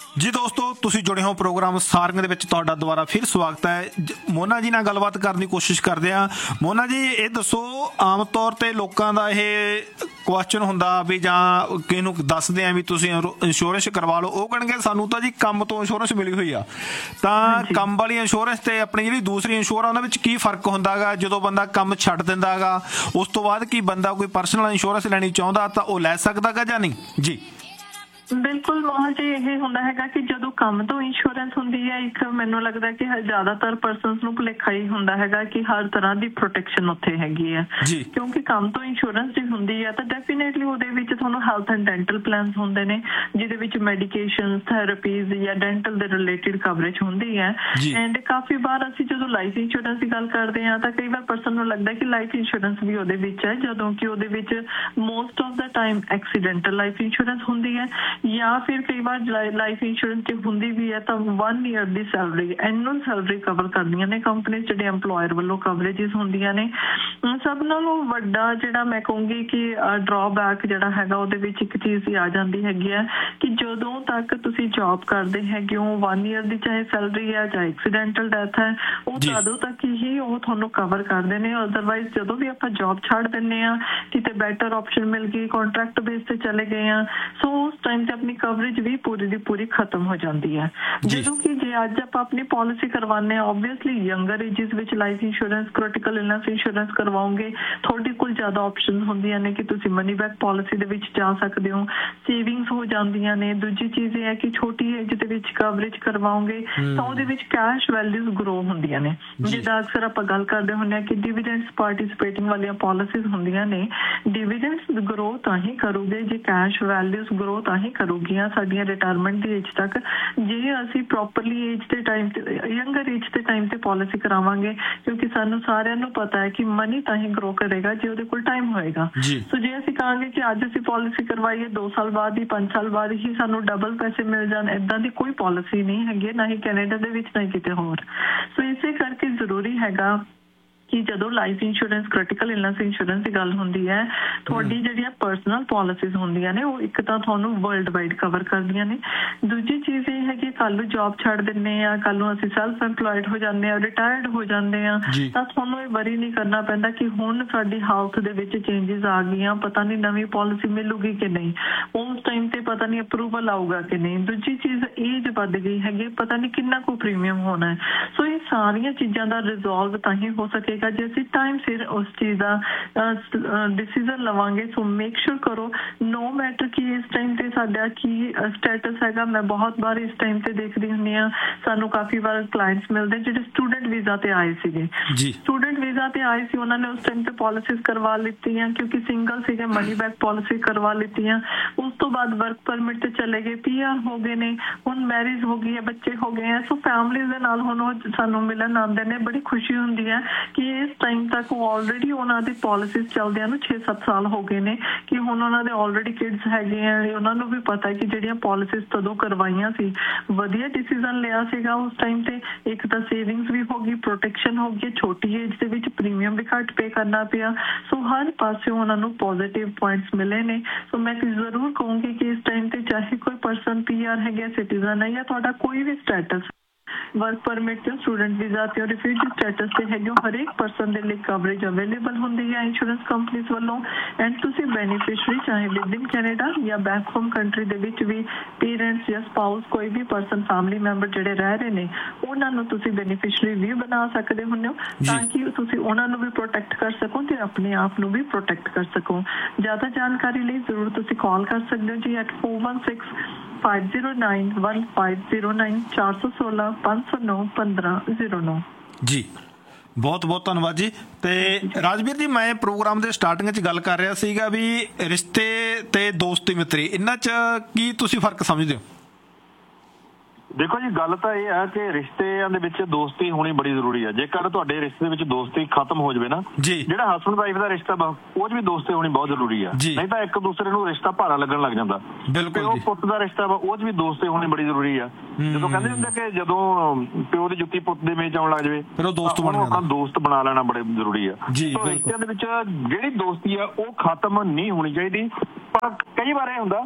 ਜੀ ਦੋਸਤੋ, ਤੁਸੀਂ ਜੁੜੇ ਹੋ ਪ੍ਰੋਗਰਾਮ ਸਾਰੰਗ ਦੇ ਵਿੱਚ। ਤੁਹਾਡਾ ਦੁਬਾਰਾ ਫਿਰ ਸਵਾਗਤ ਹੈ। ਮੋਨਾ ਜੀ ਨਾਲ ਗੱਲਬਾਤ ਕਰਨ ਦੀ ਕੋਸ਼ਿਸ਼ ਕਰਦੇ ਹਾਂ। ਮੋਨਾ ਜੀ, ਇਹ ਦੱਸੋ, ਆਮ ਤੌਰ 'ਤੇ ਲੋਕਾਂ ਦਾ ਇਹ ਕੁਐਸਚਨ ਹੁੰਦਾ ਵੀ ਜਾਂ ਕਿਸੇ ਨੂੰ ਦੱਸਦੇ ਆ ਵੀ ਤੁਸੀਂ ਇੰਸ਼ੋਰੈਂਸ ਕਰਵਾ ਲਓ, ਉਹ ਕਹਿਣਗੇ ਸਾਨੂੰ ਤਾਂ ਜੀ ਕੰਮ ਤੋਂ ਇੰਸ਼ੋਰੈਂਸ ਮਿਲੀ ਹੋਈ ਆ। ਤਾਂ ਕੰਮ ਵਾਲੀ ਇੰਸ਼ੋਰੈਂਸ ਤੇ ਆਪਣੀ ਜਿਹੜੀ ਦੂਸਰੀ ਇੰਸ਼ੋਰੈਂਸ, ਉਹਨਾਂ ਵਿੱਚ ਕੀ ਫਰਕ ਹੁੰਦਾ ਗਾ? ਜਦੋਂ ਬੰਦਾ ਕੰਮ ਛੱਡ ਦਿੰਦਾ ਗਾ, ਉਸ ਤੋਂ ਬਾਅਦ ਕੀ ਬੰਦਾ ਕੋਈ ਪਰਸਨਲ ਇੰਸ਼ੋਰੈਂਸ ਲੈਣੀ ਚਾਹੁੰਦਾ ਤਾਂ ਉਹ ਲੈ ਸਕਦਾ ਗਾ ਜਾਂ ਨਹੀਂ? ਜੀ ਬਿਲਕੁਲ ਮੋਹਨ ਜੀ, ਇਹ ਹੁੰਦਾ ਹੈਗਾ ਕਿ ਜਦੋਂ ਕੰਮ ਤੋਂ ਇੰਸ਼ੋਰੈਂਸ ਹੁੰਦੀ ਹੈ, ਇੱਕ ਮੈਨੂੰ ਲੱਗਦਾ ਕਿ ਜ਼ਿਆਦਾਤਰ ਪਰਸਨਸ ਨੂੰ ਭੁਲੇਖਾ ਹੀ ਹੁੰਦਾ ਹੈਗਾ ਕਿ ਹਰ ਤਰ੍ਹਾਂ ਦੀ ਪ੍ਰੋਟੈਕਸ਼ਨ ਉੱਥੇ ਹੈਗੀ ਹੈ। ਕਿਉਂਕਿ ਕੰਮ ਤੋਂ ਇੰਸ਼ੋਰੈਂਸ ਜੇ ਹੁੰਦੀ ਹੈ ਤਾਂ ਡੈਫੀਨੇਟਲੀ ਉਹਦੇ ਵਿੱਚ ਤੁਹਾਨੂੰ ਹੈਲਥ ਐਂਡ ਡੈਂਟਲ ਪਲਾਨਸ ਹੁੰਦੇ ਨੇ, ਜਿਹਦੇ ਵਿੱਚ ਮੈਡੀਕੇਸ਼ਨ, ਥੈਰੇਪੀਜ਼ ਜਾਂ ਡੈਂਟਲ ਦੇ ਰਿਲੇਟਿਡ ਕਵਰੇਜ ਹੁੰਦੀ ਹੈ। ਐਂਡ ਕਾਫੀ ਵਾਰ ਅਸੀਂ ਜਦੋਂ ਲਾਈਫ ਇੰਸ਼ੋਰੈਂਸ ਦੀ ਗੱਲ ਕਰਦੇ ਹਾਂ ਤਾਂ ਕਈ ਵਾਰ ਪਰਸਨ ਨੂੰ ਲੱਗਦਾ ਕਿ ਲਾਈਫ ਇੰਸ਼ੋਰੈਂਸ ਵੀ ਉਹਦੇ ਵਿੱਚ ਹੈ, ਜਦੋਂ ਕਿ ਉਹਦੇ ਵਿੱਚ most of the time accidental life insurance ਹੁੰਦੀ ਹੈ, ਜਾਂ ਫਿਰ ਕਈ ਵਾਰ ਲਾਈਫ ਇੰਸ਼ੋਰੈਂਸ ਜੇ ਹੁੰਦੀ ਵੀ ਹੈ ਤਾਂ 1 ਈਅਰ ਦੀ ਸੈਲਰੀ, ਐਨੂਅਲ ਸੈਲਰੀ ਕਵਰ ਕਰਦੀਆਂ ਨੇ ਕੰਪਨੀ, ਜਿਹੜੇ ਐਮਪਲੋਇਰ ਵੱਲੋਂ ਕਵਰੇਜਿਸ ਹੁੰਦੀਆਂ ਨੇ। ਸਭ ਨਾਲੋਂ ਵੱਡਾ ਜਿਹੜਾ ਮੈਂ ਕਹੂੰਗੀ ਕਿ ਡਰਾਬੈਕ ਜਿਹੜਾ ਹੈਗਾ ਉਹਦੇ ਵਿੱਚ ਇੱਕ ਚੀਜ਼ ਹੀ ਆ ਜਾਂਦੀ ਹੈਗੀ ਹੈ ਕਿ ਜਦੋਂ ਤੱਕ ਤੁਸੀਂ ਜੌਬ ਕਰਦੇ ਹੈਗੇ ਹੋ, 1 ਈਅਰ ਦੀ ਚਾਹੇ ਸੈਲਰੀ ਹੈ ਚਾਹੇ ਐਕਸੀਡੈਂਟਲ ਡੈਥ ਹੈ, ਉਹ ਤਦੋਂ ਤੱਕ ਹੀ ਉਹ ਤੁਹਾਨੂੰ ਕਵਰ ਕਰਦੇ ਨੇ। ਅਦਰਵਾਈਜ਼ ਜਦੋਂ ਵੀ ਆਪਾਂ ਜੌਬ ਛੱਡ ਦਿੰਦੇ ਹਾਂ, ਕਿਤੇ ਬੈਟਰ ਆਪਸ਼ਨ ਮਿਲ ਗਈ, ਕੰਟਰੈਕਟ ਬੇਸ ਤੇ ਚਲੇ ਗਏ ਹਾਂ, ਸੋ ਉਸ ਟਾਈਮ ਤੇ ਆਪਣੀ ਕਵਰੇਜ ਵੀ ਪੂਰੀ ਦੀ ਪੂਰੀ ਖਤਮ ਹੋ ਜਾਂਦੀ ਹੈ। ਜਦੋਂ ਕਿ ਜੇ ਅੱਜ ਆਪਾਂ ਆਪਣੀ ਪਾਲਿਸੀ ਕਰਵਾਉਂਦੇ ਹਾਂ, ਓਬਵੀਅਸਲੀ ਯੰਗਰ ਏਜਿਸ ਵਿੱਚ life insurance, critical illness insurance ਕਰਵਾਓਗੇ, ਤੁਹਾਡੇ ਕੋਲ ਜ਼ਿਆਦਾ ਆਪਸ਼ਨ ਹੁੰਦੀਆਂ ਨੇ ਕਿ ਤੁਸੀਂ ਮਨੀ ਬੈਕ ਪਾਲਿਸੀ ਦੇ ਵਿੱਚ ਜਾ ਸਕਦੇ ਹੋ, ਸੇਵਿੰਗਸ ਹੋ ਜਾਂਦੀਆਂ ਨੇ। ਦੂਜੀ ਚੀਜ਼ ਇਹ ਹੈ ਕਿ ਛੋਟੀ ਏਜ ਦੇ ਵਿੱਚ ਕਵਰੇਜ ਕਰਵਾਓਗੇ ਤਾਂ ਉਹਦੇ ਵਿੱਚ ਕੈਸ਼ ਵੈਲਿਊਜ਼ ਗਰੋ ਹੁੰਦੀਆਂ ਨੇ। ਜਿੱਦਾਂ ਅਕਸਰ ਆਪਾਂ ਗੱਲ ਕਰਦੇ ਹੁੰਦੇ ਹਾਂ ਕਿ ਡਿਵੀਡੈਂਡਸ ਪਾਰਟੀਸਿਪੇਟਿੰਗ ਵਾਲੀਆਂ ਪਾਲਿਸੀਜ਼ ਹੁੰਦੀਆਂ ਨੇ, ਡਿਵੀਡੈਂਡਸ ਗਰੋ ਤਾਂ ਹੀ ਕਰੋਗੇ ਜੇ ਕੈਸ਼ ਵੈਲਿਊਜ਼ ਗਰੋ ਤਾਂ ਹੀ ਕਰੋਗੀਆਂ ਸਾਡੀਆਂ ਰਿਟਾਇਰਮੈਂਟ ਦੀ ਏਜ ਤੱਕ, ਜੇ ਅਸੀਂ ਪ੍ਰੋਪਰਲੀ ਏਜ ਦੇ ਟਾਈਮ ਤੇ, ਯੰਗਰ ਏਜ ਦੇ ਟਾਈਮ ਤੇ ਪਾਲਿਸੀ ਕਰਾਵਾਂਗੇ। ਕਿਉਂਕਿ ਸਾਨੂੰ ਸਾਰਿਆਂ ਨੂੰ ਪਤਾ ਹੈ ਕਿ ਮਨੀ ਤਾਂ ਹੀ ਗਰੋ ਕਰੇਗਾ ਜੇ ਉਹਦੇ ਕੋਲ ਟਾਈਮ ਹੋਏਗਾ। ਸੋ ਜੇ ਅਸੀਂ ਕਹਾਂਗੇ ਕਿ ਅੱਜ ਅਸੀਂ ਪਾਲਿਸੀ ਕਰਵਾਈਏ, 2 ਸਾਲ ਬਾਅਦ ਹੀ, 5 ਸਾਲ ਬਾਅਦ ਹੀ ਸਾਨੂੰ ਡਬਲ ਪੈਸੇ ਮਿਲ ਜਾਣ, ਏਦਾਂ ਦੀ ਕੋਈ ਪਾਲਿਸੀ ਨਹੀਂ ਹੈਗੀ, ਨਾ ਹੀ ਕੈਨੇਡਾ ਦੇ ਵਿੱਚ ਨਾ ਹੀ ਕਿਤੇ ਹੋਰ। ਸੋ ਇਸੇ ਕਰਕੇ ਜ਼ਰੂਰੀ ਹੈਗਾ ਕਿ ਜਦੋਂ life insurance, critical illness insurance ਦੀ ਗੱਲ ਹੁੰਦੀ ਹੈ, ਤੁਹਾਡੀ ਜਿਹੜੀਆਂ ਪਰਸਨਲ ਪਾਲਿਸੀਜ਼ ਹੁੰਦੀਆਂ ਨੇ ਉਹ ਇੱਕ ਤਾਂ ਤੁਹਾਨੂੰ ਵਰਲਡ ਵਾਈਡ ਕਵਰ ਕਰਦੀਆਂ ਨੇ। ਦੂਜੀ ਚੀਜ਼ ਇਹ ਹੈ ਕਿ ਕੱਲ੍ਹ ਨੂੰ ਜੌਬ ਛੱਡ ਦਿੰਦੇ ਆ, ਕੱਲ੍ਹ ਨੂੰ ਅਸੀਂ ਸੈਲਫ ਇੰਪਲੋਇਡ ਹੋ ਜਾਂਦੇ ਹਾਂ, ਰਿਟਾਇਰਡ ਹੋ ਜਾਂਦੇ ਹਾਂ, ਤਾਂ ਤੁਹਾਨੂੰ ਇਹ ਵਰੀ ਨਹੀਂ ਕਰਨਾ ਪੈਂਦਾ ਕਿ ਹੁਣ ਸਾਡੀ ਹਾਲਤ ਦੇ ਵਿੱਚ ਚੇਂਜਿਸ ਆ ਗਈਆਂ, ਪਤਾ ਨਹੀਂ ਨਵੀਂ ਪਾਲਿਸੀ ਮਿਲੂਗੀ ਕਿ ਨਹੀਂ, ਉਸ ਟਾਈਮ ਤੇ ਪਤਾ ਨਹੀਂ ਅਪਰੂਵਲ ਆਊਗਾ ਕਿ ਨਹੀਂ। ਦੂਜੀ ਚੀਜ਼ ਏਜ ਵੱਧ ਗਈ ਹੈਗੀ, ਪਤਾ ਨਹੀਂ ਕਿੰਨਾ ਕੁ ਪ੍ਰੀਮੀਅਮ ਹੋਣਾ ਹੈ। ਸੋ ਇਹ ਸਾਰੀਆਂ ਚੀਜ਼ਾਂ ਦਾ ਰਿਜ਼ੋਲਵ ਤਾਂ ਹੀ ਹੋ ਸਕੇ ਜੇ ਅਸੀਂ ਟਾਈਮ ਸਿਰ ਉਸ ਚੀਜ਼ ਦਾ ਡਿਸੀਜ਼ਨ ਲਵਾਂਗੇ। ਸੋ ਮੇਕ ਸ਼ੋਰ ਕਰੋ, ਨੋ ਮੈਟਰ ਕਿ ਇਸ ਟਾਈਮ ਤੇ ਸਾਡਾ ਕੀ ਸਟੇਟਸ ਹੈਗਾ। ਮੈਂ ਬਹੁਤ ਵਾਰ ਇਸ ਟਾਈਮ ਤੇ ਦੇਖਦੀ ਹੁੰਦੀ ਹਾਂ, ਸਾਨੂੰ ਕਾਫੀ ਵਾਰ ਕਲਾਇੰਟਸ ਮਿਲਦੇ ਜਿਹੜੇ ਸਟੂਡੈਂਟ ਵੀਜ਼ਾ ਤੇ ਆਏ ਸੀਗੇ, ਸਟੂਡੈਂਟ ਵੀਜ਼ਾ ਤੇ ਆਏ ਸੀ, ਉਹਨਾਂ ਨੇ ਉਸ ਟਾਈਮ ਤੇ ਪਾਲਿਸੀਜ਼ ਕਰਵਾ ਲਿੱਤੀਆਂ ਕਿਉਂਕਿ ਸਿੰਗਲ ਸੀਗੇ, ਮਨੀ ਬੈਕ ਪਾਲਿਸੀ ਕਰਵਾ ਲਿੱਤੀਆਂ। ਉਸ ਤੋਂ ਬਾਅਦ ਵਰਕ ਪਰਮਿਟ ਤੇ ਚਲੇ ਗਏ, PR ਹੋ ਗਏ ਨੇ, ਹੁਣ ਮੈਰਿਜ ਹੋ ਗਈ ਹੈ, ਬੱਚੇ ਹੋ ਗਏ ਹੈ। ਸੋ ਫੈਮਲੀਜ਼ ਦੇ ਨਾਲ ਹੁਣ ਉਹ ਸਾਨੂੰ ਮਿਲਣ ਆਉਂਦੇ ਨੇ, ਬੜੀ ਖੁਸ਼ੀ ਹੁੰਦੀ ਹੈ ਕਿ ਇਸ ਟਾਈਮ ਤੱਕ ਆਲਰੇਡੀ ਉਹਨਾਂ ਦੀ ਪਾਲਿਸੀਜ਼ ਚੱਲਦਿਆਂ ਨੂੰ 6-7 ਸਾਲ ਹੋ ਗਏ ਨੇ ਕਿ ਹੁਣ ਉਹਨਾਂ ਦੇ ਆਲਰੇਡੀ ਕਿਡਸ ਹੈਗੇ ਆ। ਉਹਨਾਂ ਨੂੰ ਵੀ ਪਤਾ ਕਿ ਜਿਹੜੀਆਂ ਪਾਲਿਸੀਜ਼ ਤਦੋਂ ਕਰਵਾਈਆਂ ਸੀ, ਵਧੀਆ ਡਿਸੀਜ਼ਨ ਲਿਆ ਸੀਗਾ ਉਸ ਟਾਈਮ ਤੇ। ਇੱਕ ਤਾਂ ਸੇਵਿੰਗਸ ਵੀ ਹੋ ਗਈ, ਪ੍ਰੋਟੈਕਸ਼ਨ ਹੋ ਗਈ, ਛੋਟੀ ਏਜ ਦੇ ਵਿੱਚ ਪ੍ਰੀਮੀਅਮ ਵੀ ਘੱਟ ਪੇ ਕਰਨਾ ਪਿਆ। ਸੋ ਹਰ ਪਾਸੇ ਉਹਨਾਂ ਨੂੰ ਪੋਜ਼ਿਟਿਵ ਪੁਆਇੰਟਸ ਮਿਲੇ ਨੇ। ਸੋ ਮੈਂ ਜ਼ਰੂਰ ਕਹੂੰਗੀ ਕਿ ਇਸ ਟਾਈਮ ਤੇ ਚਾਹੇ ਕੋਈ ਪਰਸਨ PR ਹੈਗਾ, ਸਿਟੀਜ਼ਨ ਹੈ, ਜਾਂ ਤੁਹਾਡਾ ਕੋਈ ਵੀ ਸਟੇਟਸ, ਵਰਕ ਪਰਮਿਟ ਤੇ, ਸਟੂਡੈਂਟ ਵੀਜ਼ਾ ਤੇ, ਰਿਫਿਊਜੀ ਸਟੇਟਸ ਤੇ ਹੈਗੇ, ਹਰੇਕ ਪਰਸਨ ਦੇ ਲਈ ਕਵਰੇਜ ਅਵੇਲੇਬਲ ਹੁੰਦੀ ਹੈ ਇੰਸ਼ੋਰੈਂਸ ਕੰਪਨੀਜ਼ ਵੱਲੋਂ। ਐਂਡ ਤੁਸੀਂ ਬੈਨੀਫਿਸ਼ਰੀ ਚਾਹੇ ਵਿਦ ਇਨ ਕੈਨੇਡਾ ਜਾਂ ਬੈਕ ਹੋਮ ਕੰਟਰੀ ਦੇ ਵਿੱਚ ਵੀ, ਪੇਰੈਂਟਸ ਜਾਂ ਸਪਾਊਸ, ਕੋਈ ਵੀ ਪਰਸਨ, ਫੈਮਿਲੀ ਮੈਂਬਰ ਜਿਹੜੇ ਰਹਿ ਰਹੇ ਨੇ, ਉਹਨਾਂ ਨੂੰ ਤੁਸੀਂ ਬੈਨੀਫਿਸ਼ਰੀ ਵੀ ਬਣਾ ਸਕਦੇ ਹੁੰਦੇ ਹੋ ਤਾਂ ਕਿ ਤੁਸੀਂ ਉਹਨਾਂ ਨੂੰ ਵੀ ਪ੍ਰੋਟੈਕਟ ਕਰ ਸਕੋ ਤੇ ਆਪਣੇ ਆਪ ਨੂੰ ਵੀ ਪ੍ਰੋਟੈਕਟ ਕਰ ਸਕੋ। ਜ਼ਿਆਦਾ ਜਾਣਕਾਰੀ ਲਈ ਜ਼ਰੂਰ ਤੁਸੀਂ ਕਾਲ ਕਰ ਸਕਦੇ ਹੋ ਜੀ at 416-509-1509 416-509-1509। ਜੀ ਬਹੁਤ ਬਹੁਤ ਧੰਨਵਾਦ ਜੀ। ਤੇ ਰਾਜਵੀਰ ਜੀ, ਮੈਂ ਪ੍ਰੋਗਰਾਮ ਦੇ ਸਟਾਰਟਿੰਗ 'ਚ ਗੱਲ ਕਰ ਰਿਹਾ ਸੀਗਾ ਵੀ ਰਿਸ਼ਤੇ ਤੇ ਦੋਸਤੀ ਮਿੱਤਰੀ, ਇਹਨਾਂ 'ਚ ਕੀ ਤੁਸੀਂ ਫਰਕ ਸਮਝਦੇ ਹੋ? ਦੇਖੋ ਜੀ, ਗੱਲ ਤਾਂ ਇਹ ਹੈ ਕਿ ਰਿਸ਼ਤਿਆਂ ਦੇ ਵਿੱਚ ਦੋਸਤੀ ਹੋਣੀ ਬੜੀ ਜ਼ਰੂਰੀ ਹੈ। ਜੇਕਰ ਤੁਹਾਡੇ ਰਿਸ਼ਤੇ ਦੇ ਵਿੱਚ ਦੋਸਤੀ ਖਤਮ ਹੋ ਜਾਵੇ ਨਾ, ਜਿਹੜਾ ਹਸਬੈਂਡ ਵਾਈਫ ਦਾ ਰਿਸ਼ਤਾ ਉਹ 'ਚ ਵੀ ਦੋਸਤੀ ਹੋਣੀ ਬਹੁਤ ਜ਼ਰੂਰੀ ਹੈ। ਨਹੀਂ ਤਾਂ ਇੱਕ ਦੂਸਰੇ ਨੂੰ ਰਿਸ਼ਤਾ ਭਾਰਾ ਲੱਗਣ ਲੱਗ ਜਾਂਦਾ। ਪਿਓ ਪੁੱਤ ਦਾ ਰਿਸ਼ਤਾ ਵਾ, ਉਹ 'ਚ ਵੀ ਦੋਸਤੀ ਹੋਣੀ ਬੜੀ ਜ਼ਰੂਰੀ ਆ। ਜਦੋਂ ਕਹਿੰਦੇ ਹੁੰਦੇ ਕਿ ਜਦੋਂ ਪਿਓ ਦੀ ਜੁੱਤੀ ਪੁੱਤ ਦੇ ਮੇਚ ਆਉਣ ਲੱਗ ਜਾਵੇ, ਆਪਣਾ ਦੋਸਤ ਬਣਾ ਲੈਣਾ ਬੜੇ ਜ਼ਰੂਰੀ ਆ। ਰਿਸ਼ਤਿਆਂ ਦੇ ਵਿੱਚ ਜਿਹੜੀ ਦੋਸਤੀ ਆ ਉਹ ਖਤਮ ਨਹੀਂ ਹੋਣੀ ਚਾਹੀਦੀ। ਪਰ ਕਈ ਵਾਰ ਇਹ ਹੁੰਦਾ ਕਿ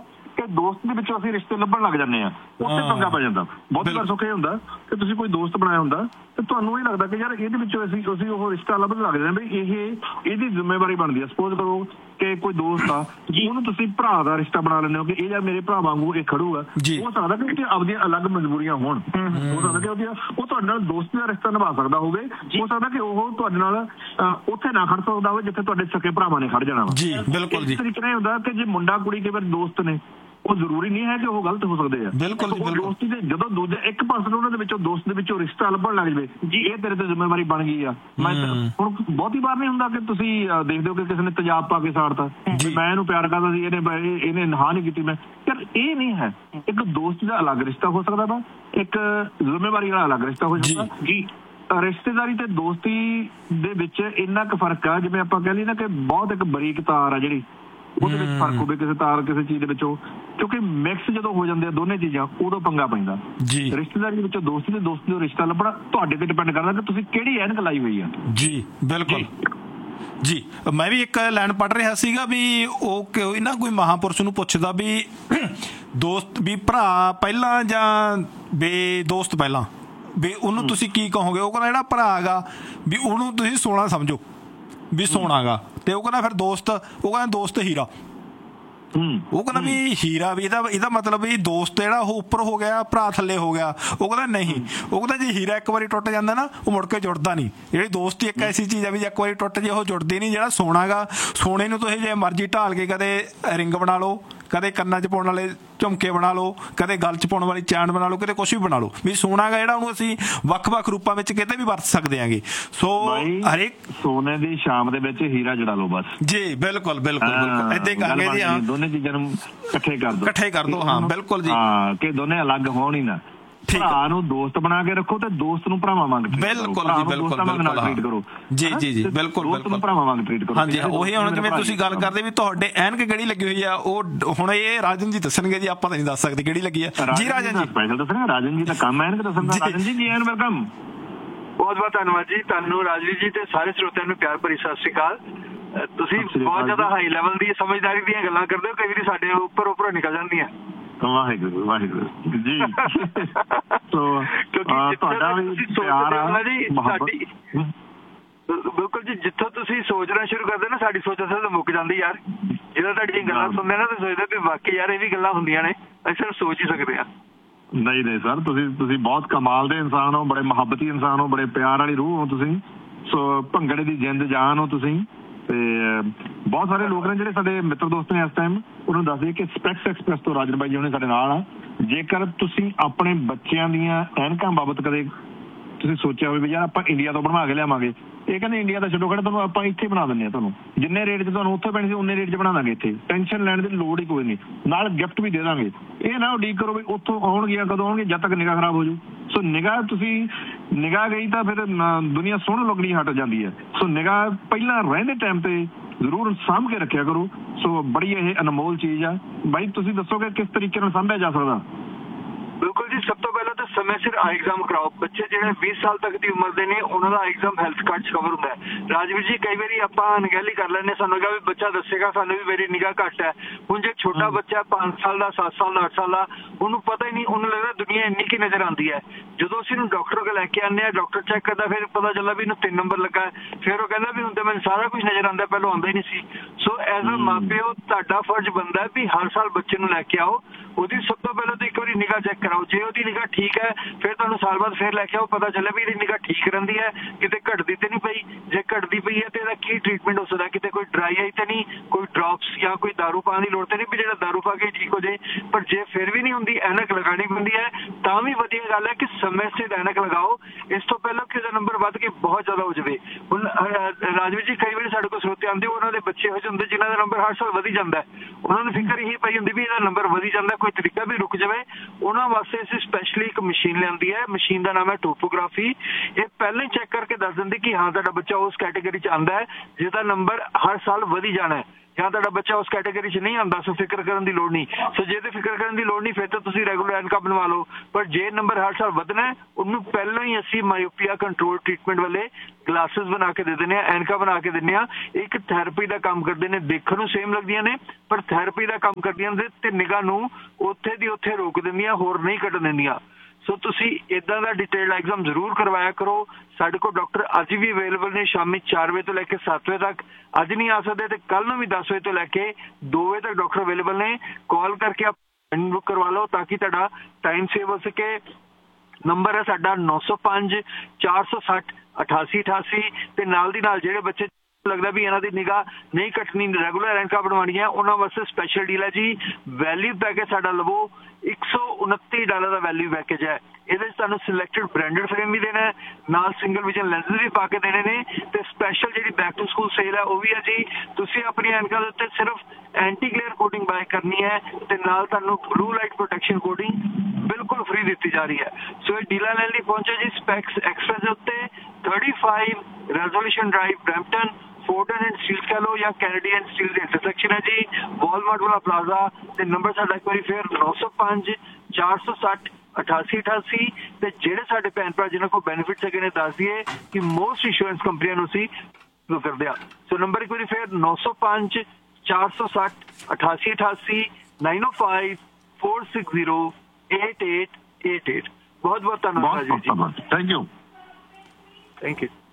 ਕਿ ਦੋਸਤ ਦੇ ਵਿੱਚੋਂ ਅਸੀਂ ਰਿਸ਼ਤੇ ਲੱਭਣ ਲੱਗ ਜਾਂਦੇ ਆ, ਉੱਥੇ ਪੰਗਾ ਪੈ ਜਾਂਦਾ। ਬਹੁਤ ਵਾਰ ਸੁੱਖ ਇਹ ਹੁੰਦਾ ਕਿ ਤੁਸੀਂ ਕੋਈ ਦੋਸਤ ਬਣਾਇਆ ਹੁੰਦਾ ਤੇ ਤੁਹਾਨੂੰ ਇਹ ਲੱਗਦਾ ਕਿ ਯਾਰ ਇਹਦੇ ਵਿੱਚੋਂ ਅਸੀਂ ਉਹ ਰਿਸ਼ਤਾ ਲੱਭਣ ਲੱਗ ਜਾਂਦੇ ਵੀ ਇਹਦੀ ਜ਼ਿੰਮੇਵਾਰੀ ਬਣਦੀ ਹੈ। ਸਪੋਜ਼ ਕਰੋ ਕਿ ਕੋਈ ਦੋਸਤ ਆ, ਉਹਨੂੰ ਤੁਸੀਂ ਭਰਾ ਦਾ ਰਿਸ਼ਤਾ ਬਣਾ ਲੈਂਦੇ ਹੋ ਕਿ ਇਹ ਯਾਰ ਮੇਰੇ ਭਰਾ ਵਾਂਗੂ ਇਹ ਖੜੂਗਾ। ਹੋ ਸਕਦਾ ਕਿ ਆਪਦੀਆਂ ਅਲੱਗ ਮਜਬੂਰੀਆਂ ਹੋਣ, ਹੋ ਸਕਦਾ ਕਿ ਉਹ ਤੁਹਾਡੇ ਨਾਲ ਦੋਸਤੀ ਦਾ ਰਿਸ਼ਤਾ ਨਿਭਾ ਸਕਦਾ ਹੋਵੇ, ਹੋ ਸਕਦਾ ਕਿ ਉਹ ਤੁਹਾਡੇ ਨਾਲ ਉੱਥੇ ਨਾ ਖੜ ਸਕਦਾ ਹੋਵੇ ਜਿੱਥੇ ਤੁਹਾਡੇ ਸਕੇ ਭਰਾਵਾਂ ਨੇ ਖੜ ਜਾਣਾ ਵਾ। ਇਸ ਤਰੀਕੇ ਨਾਲ ਹੁੰਦਾ ਕਿ ਜੇ ਮੁੰਡਾ ਕੁੜੀ ਕਈ ਵਾਰ ਦੋਸਤ ਨੇ, ਉਹ ਜ਼ਰੂਰੀ ਨਹੀਂ ਹੈ ਕਿ ਉਹ ਗਲਤ ਹੋ ਸਕਦੇ ਆ। ਦੋਸਤੀ ਦੇ ਜਦੋਂ ਦੂਜੇ ਇੱਕ ਪਰਸਨ ਉਹਨਾਂ ਦੇ ਵਿੱਚੋਂ ਦੋਸਤ ਦੇ ਵਿੱਚੋਂ ਰਿਸ਼ਤਾ ਲੱਭਣ ਲੱਗ ਜਾਵੇ, ਜੀ ਇਹ ਤੇਰੇ ਤੇ ਜ਼ਿੰਮੇਵਾਰੀ ਬਣ ਗਈ ਆ। ਮੈਂ ਹੁਣ ਬਹੁਤੀ ਵਾਰ ਨਹੀਂ ਹੁੰਦਾ ਕਿ ਤੁਸੀਂ ਦੇਖਦੇ ਹੋ ਕਿ ਕਿਸੇ ਨੇ ਤੇਜ਼ਾਬ ਪਾ ਕੇ ਸਾੜਤਾ, ਮੈਂ ਇਹਨੂੰ ਪਿਆਰ ਕਰਦਾ ਸੀ, ਇਹਨੇ ਹਾਂ ਨਹੀਂ ਕੀਤੀ। ਮੈਂ ਯਾਰ ਇਹ ਨਹੀਂ ਹੈ। ਇੱਕ ਦੋਸਤੀ ਦਾ ਅਲੱਗ ਰਿਸ਼ਤਾ ਹੋ ਸਕਦਾ ਵਾ, ਇੱਕ ਜ਼ਿੰਮੇਵਾਰੀ ਵਾਲਾ ਅਲੱਗ ਰਿਸ਼ਤਾ ਹੋ ਸਕਦਾ ਜੀ। ਰਿਸ਼ਤੇਦਾਰੀ ਤੇ ਦੋਸਤੀ ਦੇ ਵਿੱਚ ਇੰਨਾ ਕੁ ਫਰਕ ਆ, ਜਿਵੇਂ ਆਪਾਂ ਕਹਿੰਦੇ ਨਾ ਕਿ ਬਹੁਤ ਇੱਕ ਬਰੀਕ ਤਾਰ ਆ ਜਿਹੜੀ, ਉਹਦੇ ਵਿੱਚ ਫਰਕ ਹੋਵੇ ਕਿਸੇ ਤਾਰ ਕਿਸੇ ਚੀਜ਼ ਦੇ ਵਿੱਚੋਂ, ਕਿਉਂਕਿ ਮਿਕਸ ਜਦੋਂ ਹੋ ਜਾਂਦੇ ਆ ਦੋਨੇ ਚੀਜ਼ਾਂ ਉਦੋਂ ਪੰਗਾ ਪੈਂਦਾ। ਰਿਸ਼ਤੇਦਾਰੀ ਦੇ ਵਿੱਚੋਂ ਦੋਸਤੀ ਤੇ ਦੋਸਤੀ ਦਾ ਰਿਸ਼ਤਾ ਲੱਭਣਾ ਤੁਹਾਡੇ ਤੇ ਡਿਪੈਂਡ ਕਰਦਾ ਕਿ ਤੁਸੀਂ ਕਿਹੜੀ ਐਨਕ ਲਾਈ ਹੋਈ ਆ। ਜੀ ਬਿਲਕੁਲ ਜੀ। ਮੈਂ ਵੀ ਇੱਕ ਲਾਈਨ ਪੜ੍ਹ ਰਿਹਾ ਸੀਗਾ ਵੀ ਉਹ ਕੋਈ ਨਾ ਕੋਈ ਮਹਾਂਪੁਰਸ਼ ਨੂੰ ਪੁੱਛਦਾ ਵੀ ਦੋਸਤ ਵੀ ਭਰਾ ਪਹਿਲਾਂ ਜਾਂ ਦੋਸਤ ਪਹਿਲਾਂ, ਵੀ ਉਹਨੂੰ ਤੁਸੀਂ ਕੀ ਕਹੋਗੇ? ਉਹ ਕਹਿੰਦਾ ਜਿਹੜਾ ਭਰਾ ਹੈਗਾ ਵੀ ਉਹਨੂੰ ਤੁਸੀਂ ਸੋਨਾ ਸਮਝੋ, ਵੀ ਸੋਨਾ ਗਾ। ਤੇ ਉਹ ਕਹਿੰਦਾ ਫਿਰ ਦੋਸਤ, ਉਹ ਕਹਿੰਦਾ ਦੋਸਤ ਹੀਰਾ। ਉਹ ਕਹਿੰਦਾ ਵੀ ਹੀਰਾ ਵੀ ਇਹਦਾ ਮਤਲਬ ਵੀ ਦੋਸਤ ਜਿਹੜਾ ਉਹ ਉੱਪਰ ਹੋ ਗਿਆ, ਭਰਾ ਥੱਲੇ ਹੋ ਗਿਆ। ਉਹ ਕਹਿੰਦਾ ਨਹੀਂ, ਉਹ ਕਹਿੰਦਾ ਜੇ ਹੀਰਾ ਇੱਕ ਵਾਰੀ ਟੁੱਟ ਜਾਂਦਾ ਨਾ ਉਹ ਮੁੜ ਕੇ ਜੁੜਦਾ ਨਹੀਂ। ਜਿਹੜੀ ਦੋਸਤੀ ਇੱਕ ਐਸੀ ਚੀਜ਼ ਆ ਵੀ ਜੇ ਇੱਕ ਵਾਰੀ ਟੁੱਟ ਜੇ ਉਹ ਜੁੜਦੀ ਨਹੀਂ। ਜਿਹੜਾ ਸੋਨਾ ਗਾ, ਸੋਨੇ ਨੂੰ ਤੁਸੀਂ ਜੇ ਮਰਜ਼ੀ ਢਾਲ ਕੇ ਕਦੇ ਰਿੰਗ ਬਣਾ ਲਓ, ਕਦੇ ਕੰਨਾਂ 'ਚ ਪਾਉਣ ਵਾਲੇ ਝੁਮਕੇ ਬਣਾ ਲਓ, ਕਦੇ ਗਲ 'ਚ ਪਾਉਣ ਵਾਲੀ ਚੈਨ ਬਣਾ ਲਓ, ਕਿਤੇ ਕੁਛ ਵੀ ਬਣਾ ਲਓ, ਵੀ ਸੋਨਾ ਗਾ ਜਿਹੜਾ ਉਹਨੂੰ ਅਸੀਂ ਵੱਖ-ਵੱਖ ਰੂਪਾਂ ਵਿੱਚ ਕਿਤੇ ਵੀ ਵਰਤ ਸਕਦੇ ਆਂਗੇ। ਸੋ ਹਰੇਕ ਸੋਨੇ ਦੀ ਸ਼ਾਮ ਦੇ ਵਿੱਚ ਹੀਰਾ ਜੜਾ ਲਓ ਬਸ। ਜੀ ਬਿਲਕੁਲ ਬਿਲਕੁਲ ਬਿਲਕੁਲ ਏਦਾਂ ਹੀ ਕਹਾਂਗੇ ਜੀ। ਹਾਂ, ਦੋਨੇ ਚੀਜ਼ਾਂ ਨੂੰ ਇਕੱਠੇ ਕਰ ਦੋ। ਹਾਂ ਬਿਲਕੁਲ ਜੀ, ਹਾਂ, ਕਿ ਦੋਨੇ ਅਲੱਗ ਹੋਣ ਹੀ ਨਾ। ਭਰਾ ਨੂੰ ਦੋਸਤ ਬਣਾ ਕੇ ਰੱਖੋ ਤੇ ਦੋਸਤ ਨੂੰ ਭਰਾਵਾਂ ਵਾਂਗ ਟ੍ਰੀਟ ਕਰੋ। ਬਿਲਕੁਲ ਜੀ ਬਿਲਕੁਲ। ਜੀ ਜੀ ਜੀ ਬਿਲਕੁਲ ਬਿਲਕੁਲ, ਭਰਾਵਾਂ ਵਾਂਗ ਟ੍ਰੀਟ ਕਰੋ। ਹਾਂਜੀ, ਉਹੀ ਹੁਣ ਜਿਵੇਂ ਤੁਸੀਂ ਗੱਲ ਕਰਦੇ ਵੀ ਤੁਹਾਡੇ ਐਨਕ ਕਿਹੜੀ ਲੱਗੀ ਹੋਈ ਆ, ਉਹ ਹੁਣ ਇਹ ਰਾਜਨ ਜੀ ਦੱਸਣਗੇ ਜੀ, ਆਪਾਂ ਤਾਂ ਨਹੀਂ ਦੱਸ ਸਕਦੇ ਕਿਹੜੀ ਲੱਗੀ ਆ। ਜੀ ਰਾਜਨ ਜੀ ਸਪੈਸ਼ਲ ਦੱਸਣਾ, ਰਾਜਨ ਜੀ ਦਾ ਕੰਮ ਐਨਕ ਦੱਸਣ ਦਾ। ਰਾਜਨ ਜੀ ਐਨ ਵੈਲਕਮ। ਬਹੁਤ ਬਹੁਤ ਧੰਨਵਾਦ ਜੀ ਤੁਹਾਨੂੰ, ਰਾਜਵੀਰ ਜੀ ਤੇ ਸਾਰੇ ਸਰੋਤਿਆਂ ਨੂੰ ਪਿਆਰ ਭਰੀ ਸਤਿ ਸ਼੍ਰੀ ਅਕਾਲ। ਤੁਸੀਂ ਬਹੁਤ ਜ਼ਿਆਦਾ ਹਾਈ ਲੈਵਲ ਦੀ ਸਮਝਦਾਰੀ ਦੀਆਂ ਗੱਲਾਂ ਕਰਦੇ ਹੋ, ਕਈ ਵਾਰੀ ਸਾਡੇ ਉੱਪਰੋਂ ਨਿਕਲ ਜਾਂਦੀਆਂ। ਵਾਹਿਗੁਰੂ ਵਾਹਿਗੁਰੂ ਜੀ। ਤੁਹਾਡਾ ਵੀ ਪਿਆਰ ਆ ਜੀ, ਸਾਡੀ ਬਿਲਕੁਲ ਜੀ। ਜਿੱਥੋਂ ਤੁਸੀਂ ਸੋਚਣਾ ਸ਼ੁਰੂ ਕਰਦੇ ਨਾ, ਸਾਡੀ ਸੋਚ ਅਸਲ ਮੁੱਕ ਜਾਂਦੀ ਯਾਰ। ਜਦੋਂ ਤੁਹਾਡੀਆਂ ਗੱਲਾਂ ਸੁਣਦੇ ਨਾ ਤਾਂ ਸੋਚਦੇ ਵੀ ਵਾਕਈ ਯਾਰ ਇਹ ਵੀ ਗੱਲਾਂ ਹੁੰਦੀਆਂ ਨੇ, ਅਸੀਂ ਸਿਰਫ ਸੋਚ ਹੀ ਸਕਦੇ ਹਾਂ। ਨਹੀਂ ਸਰ, ਤੁਸੀਂ ਬਹੁਤ ਕਮਾਲ ਦੇ ਇਨਸਾਨ ਹੋ, ਬੜੇ ਮੁਹੱਬਤੀ ਇਨਸਾਨ ਹੋ, ਬੜੇ ਪਿਆਰ ਵਾਲੀ ਰੂਹ ਹੋ ਤੁਸੀਂ। ਸੋ ਭੰਗੜੇ ਦੀ ਜਿੰਦ ਜਾਨ ਹੋ ਤੁਸੀਂ। ਤੇ ਬਹੁਤ ਸਾਰੇ ਲੋਕ ਨੇ ਜਿਹੜੇ ਸਾਡੇ ਮਿੱਤਰ ਦੋਸਤ ਨੇ ਇਸ ਟਾਈਮ, ਉਹਨਾਂ ਨੂੰ ਦੱਸ ਦਈਏ ਕਿ ਸਪੈਕਸ ਐਕਸਪ੍ਰੈਸ ਤੋਂ ਰਾਜਨ ਬਾਈ ਜੀ ਉਹਨੇ ਸਾਡੇ ਨਾਲ ਆ। ਜੇਕਰ ਤੁਸੀਂ ਆਪਣੇ ਬੱਚਿਆਂ ਦੀਆਂ ਐਨਕਾਂ ਬਾਬਤ ਕਦੇ ਤੁਸੀਂ ਸੋਚਿਆ ਹੋਵੇ ਵੀ ਯਾਰ ਆਪਾਂ ਇੰਡੀਆ ਤੋਂ ਬਣਵਾ ਕੇ ਲਿਆਵਾਂਗੇ, ਇਹ ਕਹਿੰਦੇ ਇੰਡੀਆ ਦਾ ਛੱਡੋ, ਤੁਹਾਨੂੰ ਆਪਾਂ ਇੱਥੇ ਬਣਾ ਦਿੰਦੇ ਹਾਂ, ਤੁਹਾਨੂੰ ਜਿੰਨੇ ਰੇਟ 'ਚ ਤੁਹਾਨੂੰ ਉੱਥੇ ਪੈਣੀ ਸੀ ਉਨੇ ਰੇਟ 'ਚ ਬਣਾ ਦਾਂਗੇ। ਇੱਥੇ ਟੈਨਸ਼ਨ ਲੈਣ ਦੀ ਲੋੜ ਹੀ ਕੋਈ ਨਹੀਂ, ਨਾਲ ਗਿਫਟ ਵੀ ਦੇ ਦਾਂਗੇ। ਇਹ ਨਾ ਉਡੀਕ ਕਰੋ ਵੀ ਉੱਥੋਂ ਆਉਣਗੀਆਂ ਕਦੋਂ ਆਉਣਗੇ, ਜਦ ਤੱਕ ਨਿਗਾਹ ਖਰਾਬ ਹੋ ਜੂ। ਸੋ ਨਿਗਾਹ ਗਈ ਤਾਂ ਫਿਰ ਦੁਨੀਆ ਸੋਹਣ ਲੱਗਣੀ ਹਟ ਜਾਂਦੀ ਹੈ। ਸੋ ਨਿਗਾਹ ਪਹਿਲਾਂ ਰਹਿੰਦੇ ਟਾਈਮ ਤੇ ਜ਼ਰੂਰ ਸਾਂਭ ਕੇ ਰੱਖਿਆ ਕਰੋ। ਸੋ ਬੜੀ ਇਹ ਅਨਮੋਲ ਚੀਜ਼ ਆ। ਬਾਈ ਤੁਸੀਂ ਦੱਸੋਗੇ ਕਿਸ ਤਰੀਕੇ ਨਾਲ ਸਾਂਭਿਆ ਜਾ ਸਕਦਾ? ਬਿਲਕੁਲ ਜੀ, ਸਭ ਤੋਂ ਪਹਿਲਾਂ ਤਾਂ ਸਮੇਂ ਸਿਰ ਆਈ ਐਗਜ਼ਾਮ ਕਰਾਓ। ਬੱਚੇ ਜਿਹੜੇ 20 ਸਾਲ ਤੱਕ ਦੀ ਉਮਰ ਦੇ ਨੇ ਉਹਨਾਂ ਦਾ ਐਗਜ਼ਾਮ ਹੈਲਥ ਕਾਰਡ 'ਚ ਕਵਰ ਹੁੰਦਾ ਹੈ। ਰਾਜਵੀਰ ਜੀ ਕਈ ਵਾਰੀ ਆਪਾਂ ਅਣਗਹਿਲੀ ਕਰ ਲੈਂਦੇ, ਸਾਨੂੰ ਕਿਹਾ ਵੀ ਬੱਚਾ ਦੱਸੇਗਾ ਸਾਨੂੰ ਵੀ ਮੇਰੀ ਨਿਗਾਹ ਘੱਟ ਹੈ। ਹੁਣ ਜੇ ਛੋਟਾ ਬੱਚਾ 5 ਸਾਲ ਦਾ, 7 ਸਾਲ ਦਾ, 8 ਸਾਲ ਦਾ, ਉਹਨੂੰ ਪਤਾ ਹੀ ਨਹੀਂ, ਉਹਨੂੰ ਲੱਗਦਾ ਦੁਨੀਆ ਇੰਨੀ ਕੀ ਨਜ਼ਰ ਆਉਂਦੀ ਹੈ। ਜਦੋਂ ਅਸੀਂ ਇਹਨੂੰ ਡਾਕਟਰ ਕੋਲ ਲੈ ਕੇ ਆਉਂਦੇ ਹਾਂ, ਡਾਕਟਰ ਚੈੱਕ ਕਰਦਾ, ਫਿਰ ਪਤਾ ਚੱਲਦਾ ਵੀ ਇਹਨੂੰ 3 ਨੰਬਰ ਲੱਗਾ। ਫਿਰ ਉਹ ਕਹਿੰਦਾ ਵੀ ਹੁਣ ਤਾਂ ਮੈਨੂੰ ਸਾਰਾ ਕੁਝ ਨਜ਼ਰ ਆਉਂਦਾ, ਪਹਿਲਾਂ ਆਉਂਦਾ ਹੀ ਨਹੀਂ ਸੀ। ਸੋ ਐਜ਼ ਅ ਮਾਪਿਓ ਤੁਹਾਡਾ ਫਰਜ਼ ਬਣਦਾ ਵੀ ਹਰ ਸਾਲ ਬੱਚੇ ਨੂੰ ਲੈ ਕੇ ਆਓ, ਉਹਦੀ ਸਭ ਤੋਂ ਪਹਿਲਾਂ ਤਾਂ ਇੱਕ ਵਾਰੀ ਨਿਗਾਹ ਚੈੱਕ ਕਰਾਓ। ਜੇ ਉਹਦੀ ਨਿਗਾਹ ਠੀਕ ਹੈ ਫਿਰ ਤੁਹਾਨੂੰ ਸਾਲ ਬਾਅਦ ਫਿਰ ਲੈ ਕੇ ਆਓ, ਪਤਾ ਚੱਲੇ ਵੀ ਇਹਦੀ ਨਿਗਾਹ ਠੀਕ ਰਹਿੰਦੀ ਹੈ, ਕਿਤੇ ਘਟਦੀ ਤੇ ਨਹੀਂ ਪਈ। ਜੇ ਘਟਦੀ ਪਈ ਹੈ ਤੇ ਇਹਦਾ ਕੀ ਟ੍ਰੀਟਮੈਂਟ ਹੋ ਸਕਦਾ? ਕਿਤੇ ਕੋਈ ਡਰਾਈ ਆਈ ਤੇ ਨਹੀਂ, ਕੋਈ ਡ੍ਰੌਪਸ ਜਾਂ ਕੋਈ ਦਾਰੂ ਪਾਉਣ ਦੀ ਲੋੜ ਤੇ ਨਹੀਂ ਵੀ ਜਿਹੜਾ ਦਾਰੂ ਪਾ ਕੇ ਠੀਕ ਹੋ ਜਾਏ। ਪਰ ਜੇ ਫਿਰ ਵੀ ਨਹੀਂ ਹੁੰਦੀ, ਐਨਕ ਲਗਾਉਣੀ ਪੈਂਦੀ ਹੈ, ਤਾਂ ਵੀ ਵਧੀਆ ਗੱਲ ਹੈ ਕਿ ਸਮੇਂ ਸਿਰ ਐਨਕ ਲਗਾਓ, ਇਸ ਤੋਂ ਪਹਿਲਾਂ ਕਿ ਇਹਦਾ ਨੰਬਰ ਵੱਧ ਕੇ ਬਹੁਤ ਜ਼ਿਆਦਾ ਹੋ ਜਾਵੇ। ਹੁਣ ਰਾਜਵੀਰ ਜੀ ਕਈ ਵਾਰੀ ਸਾਡੇ ਕੋਲ ਸਰੋਤੇ ਆਉਂਦੇ, ਉਹਨਾਂ ਦੇ ਬੱਚੇ ਇਹੋ ਜਿਹੇ ਹੁੰਦੇ ਜਿਨ੍ਹਾਂ ਦਾ ਨੰਬਰ ਹਰ ਸਾਲ ਵਧੀ ਜਾਂਦਾ। ਉਹਨਾਂ ਨੂੰ ਫਿਕਰ ਇਹੀ ਪਈ ਹੁੰਦੀ ਵੀ ਇਹਦਾ ਨੰਬਰ ਵਧੀ ਜਾਂਦਾ, ਕੋਈ ਤਰੀਕਾ ਵੀ ਰੁਕ ਜਾਵੇ। ਉਹਨਾਂ ਵਾਸਤੇ ਅਸੀਂ ਸਪੈਸ਼ਲੀ ਇੱਕ ਮਸ਼ੀਨ ਲਿਆਂਦੀ ਹੈ। ਮਸ਼ੀਨ ਦਾ ਨਾਮ ਹੈ ਟੋਪੋਗ੍ਰਾਫੀ। ਇਹ ਪਹਿਲਾਂ ਹੀ ਚੈੱਕ ਕਰਕੇ ਦੱਸ ਦਿੰਦੀ ਕਿ ਹਾਂ ਤੁਹਾਡਾ ਬੱਚਾ ਉਸ ਕੈਟੇਗਰੀ 'ਚ ਆਉਂਦਾ ਹੈ ਜਿਹਦਾ ਨੰਬਰ ਹਰ ਸਾਲ ਵਧੀ ਜਾਣਾ ਹੈ। ਜਾਂ ਤੁਹਾਡਾ ਬੱਚਾ ਉਸ ਕੈਟਾਗਰੀ 'ਚ ਨਹੀਂ ਆਉਂਦਾ, ਸੋ ਫਿਕਰ ਕਰਨ ਦੀ ਲੋੜ ਨਹੀਂ। ਸੋ ਜੇ ਤੇ ਫਿਕਰ ਕਰਨ ਦੀ ਲੋੜ ਨਹੀਂ ਫਿਰ ਤਾਂ ਤੁਸੀਂ ਰੈਗੂਲਰ ਐਨਕਾਂ ਬਣਵਾ ਲਓ। ਪਰ ਜੇ ਨੰਬਰ ਹਰ ਸਾਲ ਵਧਣਾ ਉਹਨੂੰ ਪਹਿਲਾਂ ਹੀ ਅਸੀਂ ਮਾਇਓਪੀਆ ਕੰਟਰੋਲ ਟ੍ਰੀਟਮੈਂਟ ਵਾਲੇ ਗਲਾਸਿਸ ਬਣਾ ਕੇ ਦੇ ਦਿੰਦੇ ਹਾਂ, ਐਨਕਾਂ ਬਣਾ ਕੇ ਦਿੰਦੇ ਹਾਂ। ਇੱਕ ਥੈਰੇਪੀ ਦਾ ਕੰਮ ਕਰਦੇ ਨੇ, ਦੇਖਣ ਨੂੰ ਸੇਮ ਲੱਗਦੀਆਂ ਨੇ ਪਰ ਥੈਰੇਪੀ ਦਾ ਕੰਮ ਕਰਦੀਆਂ ਨੇ ਤੇ ਨਿਗਾਹ ਨੂੰ ਉੱਥੇ ਦੀ ਉੱਥੇ ਰੋਕ ਦਿੰਦੀਆਂ, ਹੋਰ ਨਹੀਂ ਕੱਢ ਦਿੰਦੀਆਂ। ਸੋ ਤੁਸੀਂ ਇਦਾਂ ਦਾ ਡਿਟੇਲ ਐਗਜ਼ਾਮ ਜ਼ਰੂਰ ਕਰਵਾਇਆ ਕਰੋ। ਸਾਡੇ ਕੋਲ ਡਾਕਟਰ ਅੱਜ ਵੀ ਅਵੇਲੇਬਲ ਨੇ ਸ਼ਾਮੀ 4 ਵਜੇ ਤੋਂ ਲੈ ਕੇ 7 ਵਜੇ ਤੱਕ। ਅੱਜ ਨਹੀਂ ਆ ਸਕਦੇ ਤੇ ਕੱਲ ਨੂੰ ਵੀ 10 ਵਜੇ ਤੋਂ ਲੈ ਕੇ 2 ਵਜੇ ਤੱਕ ਡਾਕਟਰ ਅਵੇਲੇਬਲ ਨੇ। ਕਾਲ ਕਰਕੇ ਅਪਾਇੰਟਮੈਂਟ ਬੁੱਕ ਕਰਵਾ ਲਓ ਤਾਂ ਕਿ ਤੁਹਾਡਾ ਟਾਈਮ ਸੇਵ ਹੋ ਸਕੇ। ਨੰਬਰ ਹੈ ਸਾਡਾ 905 460 8888 ਤੇ ਨਾਲ ਦੀ ਨਾਲ ਜਿਹੜੇ ਬੱਚੇ ਲੱਗਦਾ ਵੀ ਇਹਨਾਂ ਦੀ ਨਿਗਾਹ ਨਹੀਂ ਘਟਣੀ, ਰੈਗੂਲਰ ਐਨਕਾਂ ਬਣਵਾਉਣੀਆਂ, ਉਹਨਾਂ ਵਾਸਤੇ ਸਪੈਸ਼ਲ ਡੀਲ ਹੈ ਜੀ। ਵੈਲਿਊ ਪੈਕੇਜ ਸਾਡਾ ਲਵੋ, $129 ਦਾ ਵੈਲਿਊ ਪੈਕੇਜ ਹੈ। ਇਹਦੇ 'ਚ ਤੁਹਾਨੂੰ ਸਿਲੈਕਟਡ ਬ੍ਰਾਂਡਡ ਫਰੇਮ ਵੀ ਦੇਣਾ, ਨਾਲ ਸਿੰਗਲ ਵਿਜ਼ਨ ਲੈਂਸਿਸ ਵੀ ਪਾ ਕੇ ਦੇਣੇ ਨੇ ਤੇ ਸਪੈਸ਼ਲ ਜਿਹੜੀ ਬੈਕ ਟੂ ਸਕੂਲ ਸੇਲ ਹੈ ਉਹ ਵੀ ਹੈ ਜੀ। ਤੁਸੀਂ ਆਪਣੀ ਐਨਕਾਂ ਦੇ ਉੱਤੇ ਸਿਰਫ ਐਂਟੀ ਗਲੇਅਰ ਕੋਟਿੰਗ ਬਾਏ ਕਰਨੀ ਹੈ ਤੇ ਨਾਲ ਤੁਹਾਨੂੰ ਬਲੂ ਲਾਈਟ ਪ੍ਰੋਟੈਕਸ਼ਨ ਕੋਟਿੰਗ ਬਿਲਕੁਲ ਫ੍ਰੀ ਦਿੱਤੀ ਜਾ ਰਹੀ ਹੈ। ਸੋ ਇਹ ਡੀਲਾਂ ਲੈਣ ਲਈ ਪਹੁੰਚੋ ਜੀ ਸਪੈਕਸ ਐਕਸਪ੍ਰੈਸ ਦੇ ਉੱਤੇ 35 resolution drive Brampton, ਫੋਰਟਨ and steel ਕਹ ਲਓ ਜਾਂ ਕੈਨੇਡੀਅਨ ਸਟੀਲ ਦੇ ਇੰਟਰਸੈਕਸ਼ਨ ਹੈ ਜੀ, ਵਾਲਮਾਰਟ ਵਾਲਾ ਪਲਾਜ਼ਾ। ਤੇ ਨੰਬਰ ਸਾਡਾ ਇੱਕ ਵਾਰੀ ਫਿਰ 905 460 8888 ਤੇ ਜਿਹੜੇ ਸਾਡੇ ਭੈਣ ਭਰਾ ਜਿਹਨਾਂ ਕੋਲ ਬੈਨੀਫਿਟਸ ਹੈਗੇ ਨੇ ਦੱਸ ਦਈਏ ਕਿ ਮੋਸਟ ਇੰਸ਼ੋਰੈਂਸ ਕੰਪਨੀਆਂ ਨੂੰ ਅਸੀਂ ਕਰਦੇ ਆ। ਸੋ ਨੰਬਰ ਇੱਕ ਵਾਰੀ ਫਿਰ 905 460 8888 905 460 8888। ਬਹੁਤ ਬਹੁਤ ਧੰਨਵਾਦ ਜੀ। Thank you.